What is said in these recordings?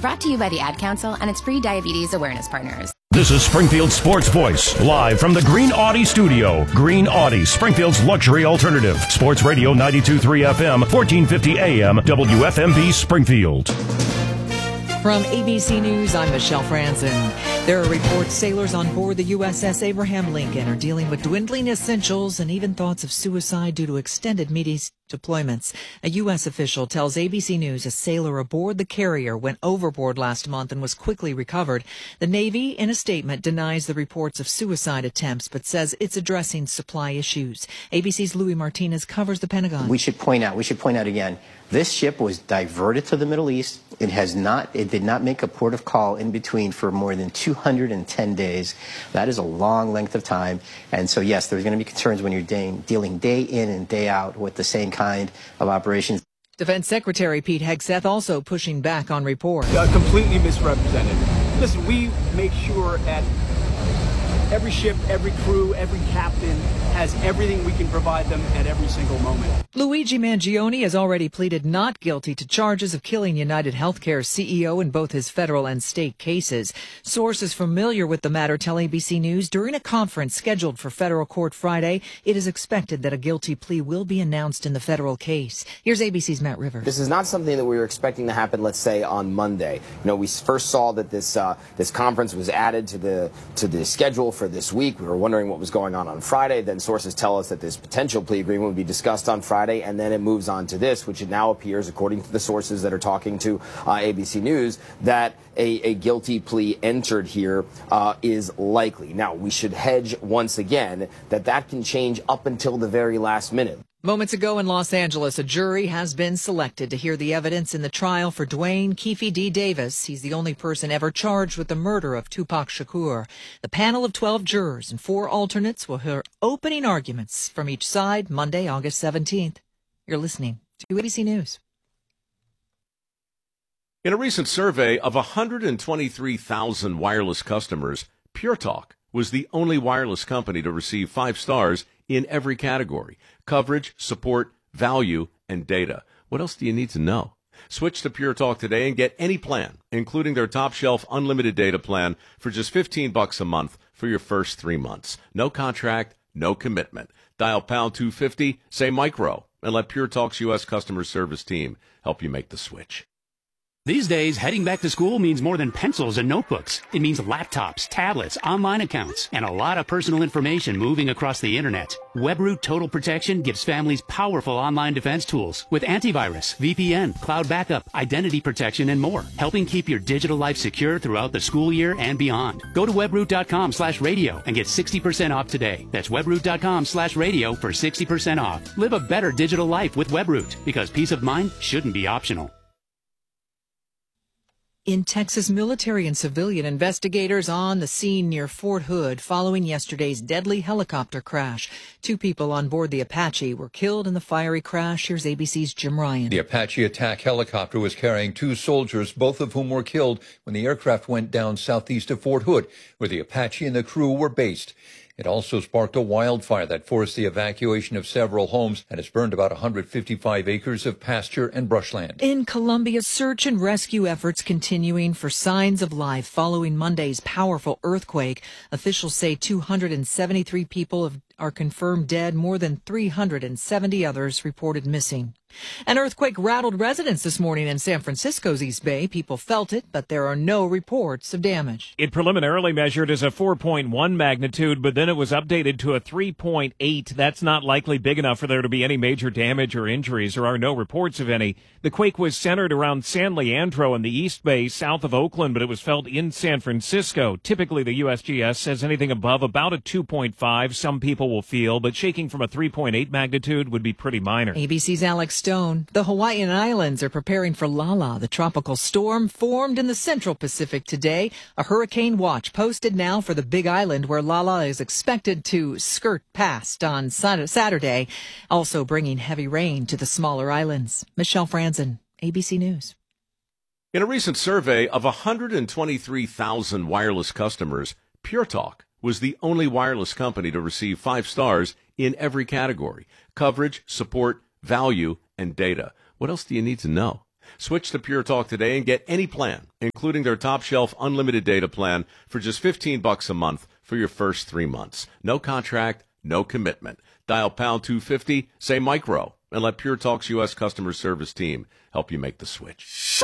Brought to you by the Ad Council and its free diabetes awareness partners. This is Springfield's Sports Voice, live from the Green Audi studio. Green Audi, Springfield's luxury alternative. Sports Radio 92.3 FM, 1450 AM, WFMB Springfield. From ABC News, I'm Michelle Franzen. There are reports sailors on board the USS Abraham Lincoln are dealing with dwindling essentials and even thoughts of suicide due to extended deployments. A U.S. official tells ABC News a sailor aboard the carrier went overboard last month and was quickly recovered. The Navy, in a statement, denies the reports of suicide attempts, but says it's addressing supply issues. ABC's Louis Martinez covers the Pentagon. We should point out again, this ship was diverted to the Middle East. It did not make a port of call in between for more than 210 days. That is a long length of time. And so, yes, there's going to be concerns when you're dealing day in and day out with the same kind of operations. Defense Secretary Pete Hegseth also pushing back on reports. Completely misrepresented. Listen, we make sure that every ship, every crew, every captain has everything we can provide them at every single moment. Luigi Mangione has already pleaded not guilty to charges of killing United Healthcare's CEO in both his federal and state cases. Sources familiar with the matter tell ABC News during a conference scheduled for federal court Friday, it is expected that a guilty plea will be announced in the federal case. Here's ABC's Matt Rivers. This is not something that we were expecting to happen, let's say, on Monday. We first saw that this conference was added to the schedule for this week. We were wondering what was going on Friday. Then sources tell us that this potential plea agreement would be discussed on Friday, and then it moves on to this, which it now appears, according to the sources that are talking to ABC News, that a guilty plea entered here is likely. Now, we should hedge once again that can change up until the very last minute. Moments ago in Los Angeles, a jury has been selected to hear the evidence in the trial for Dwayne Keefe D. Davis. He's the only person ever charged with the murder of Tupac Shakur. The panel of 12 jurors and 4 alternates will hear opening arguments from each side Monday, August 17th. You're listening to ABC News. In a recent survey of 123,000 wireless customers, Pure Talk was the only wireless company to receive 5 stars in every category: coverage, support, value, and data. What else do you need to know? Switch to Pure Talk today and get any plan, including their top shelf unlimited data plan, for just $15 a month for your first 3 months. No contract, no commitment. Dial pound 250, say micro, and let Pure Talk's U.S. customer service team help you make the switch. These days, heading back to school means more than pencils and notebooks. It means laptops, tablets, online accounts, and a lot of personal information moving across the internet. WebRoot Total Protection gives families powerful online defense tools with antivirus, VPN, cloud backup, identity protection, and more, helping keep your digital life secure throughout the school year and beyond. Go to webroot.com/radio and get 60% off today. That's webroot.com/radio for 60% off. Live a better digital life with WebRoot, because peace of mind shouldn't be optional. In Texas, military and civilian investigators on the scene near Fort Hood following yesterday's deadly helicopter crash. 2 people on board the Apache were killed in the fiery crash. Here's ABC's Jim Ryan. The Apache attack helicopter was carrying 2 soldiers, both of whom were killed when the aircraft went down southeast of Fort Hood, where the Apache and the crew were based. It also sparked a wildfire that forced the evacuation of several homes and has burned about 155 acres of pasture and brushland. In Colombia, search and rescue efforts continuing for signs of life following Monday's powerful earthquake. Officials say 273 people are confirmed dead, more than 370 others reported missing. An earthquake rattled residents this morning in San Francisco's East Bay. People felt it, but there are no reports of damage. It preliminarily measured as a 4.1 magnitude, but then it was updated to a 3.8. That's not likely big enough for there to be any major damage or injuries. There are no reports of any. The quake was centered around San Leandro in the East Bay, south of Oakland, but it was felt in San Francisco. Typically, the USGS says anything above about a 2.5 some people will feel, but shaking from a 3.8 magnitude would be pretty minor. ABC's Alex Stone. The Hawaiian Islands are preparing for Lala, the tropical storm formed in the Central Pacific today. A hurricane watch posted now for the Big Island, where Lala is expected to skirt past on Saturday, also bringing heavy rain to the smaller islands. Michelle Franzen, ABC News. In a recent survey of 123,000 wireless customers, Pure Talk was the only wireless company to receive 5 stars in every category: coverage, support, value, and data. What else do you need to know? Switch to Pure Talk today and get any plan, including their top shelf unlimited data plan, for just $15 a month for your first 3 months. No contract, no commitment. Dial pound 250, say micro, and let Pure Talk's U.S. customer service team help you make the switch.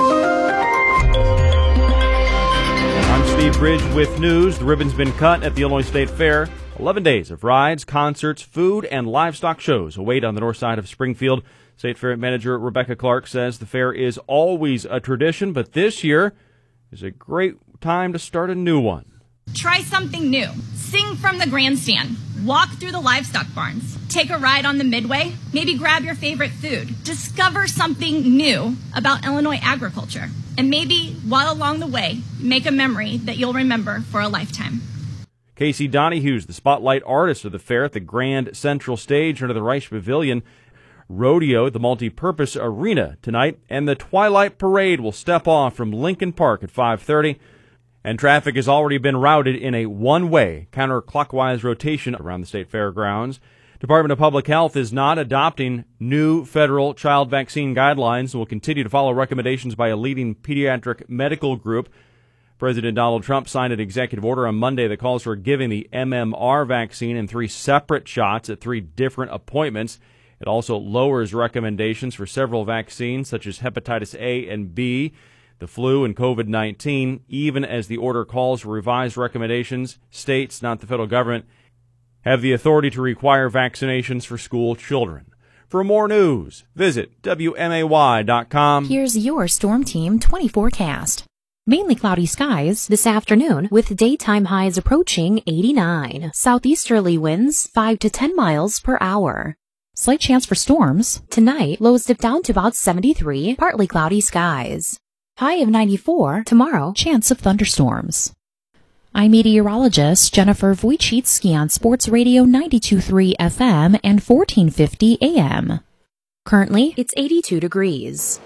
I'm Steve Bridge with news. The ribbon's been cut at the Illinois State Fair. 11 days of rides, concerts, food, and livestock shows await on the north side of Springfield. State Fair manager Rebecca Clark says the fair is always a tradition, but this year is a great time to start a new one. Try something new. Sing from the grandstand. Walk through the livestock barns. Take a ride on the Midway. Maybe grab your favorite food. Discover something new about Illinois agriculture. And maybe, while along the way, make a memory that you'll remember for a lifetime. Casey Donahue's the spotlight artist of the fair at the Grand Central Stage under the Reich Pavilion. Rodeo at the Multi-Purpose Arena tonight, and the Twilight Parade will step off from Lincoln Park at 5:30. And traffic has already been routed in a one-way, counterclockwise rotation around the state fairgrounds. Department of Public Health is not adopting new federal child vaccine guidelines and will continue to follow recommendations by a leading pediatric medical group. President Donald Trump signed an executive order on Monday that calls for giving the MMR vaccine in 3 separate shots at 3 different appointments. It also lowers recommendations for several vaccines, such as hepatitis A and B, the flu, and COVID-19, even as the order calls for revised recommendations. States, not the federal government, have the authority to require vaccinations for school children. For more news, visit WMAY.com. Here's your Storm Team 24cast. Mainly cloudy skies this afternoon with daytime highs approaching 89. Southeasterly winds 5 to 10 miles per hour. Slight chance for storms. Tonight, lows dip down to about 73, partly cloudy skies. High of 94. Tomorrow, chance of thunderstorms. I'm meteorologist Jennifer Wojcicki on Sports Radio 92.3 FM and 1450 AM. Currently, it's 82 degrees.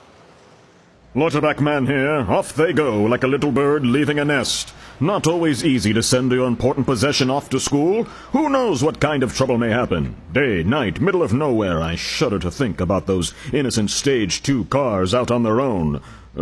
Lauterbach man here. Off they go like a little bird leaving a nest. Not always easy to send your important possession off to school. Who knows what kind of trouble may happen? Day, night, middle of nowhere. I shudder to think about those innocent Stage 2 cars out on their own.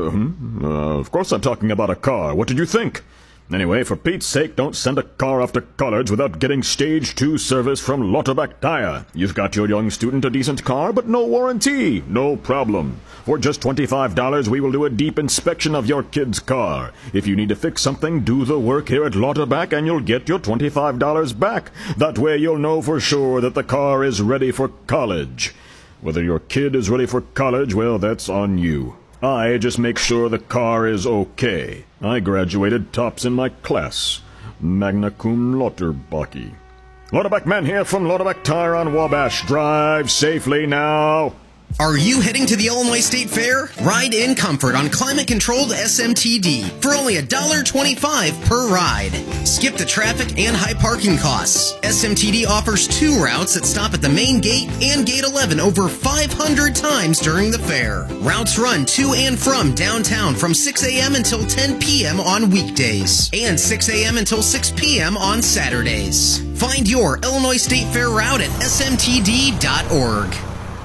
Of course I'm talking about a car. What did you think? Anyway, for Pete's sake, don't send a car off to college without getting Stage 2 service from Lauterbach Tire. You've got your young student a decent car, but no warranty. No problem. For just $25, we will do a deep inspection of your kid's car. If you need to fix something, do the work here at Lauterbach and you'll get your $25 back. That way you'll know for sure that the car is ready for college. Whether your kid is ready for college, well, that's on you. I just make sure the car is okay. I graduated tops in my class. Magna cum Lauterbach. Lauterbach man here from Lauterbach Tire on Wabash. Drive safely now. Are you heading to the Illinois State Fair? Ride in comfort on climate-controlled SMTD for only $1.25 per ride. Skip the traffic and high parking costs. SMTD offers 2 routes that stop at the main gate and Gate 11 over 500 times during the fair. Routes run to and from downtown from 6 a.m. until 10 p.m. on weekdays and 6 a.m. until 6 p.m. on Saturdays. Find your Illinois State Fair route at smtd.org.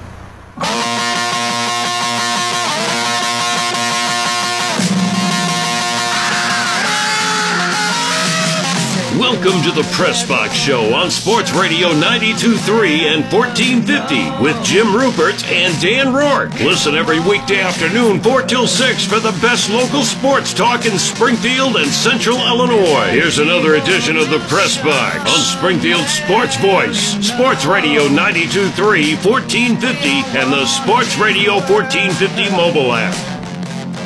Welcome to the Press Box Show on Sports Radio 92.3 and 1450 with Jim Rupert and Dan Rourke. Listen every weekday afternoon 4 till 6 for the best local sports talk in Springfield and Central Illinois. Here's another edition of the Press Box on Springfield's Sports Voice, Sports Radio 92.3, 1450, and the Sports Radio 1450 mobile app.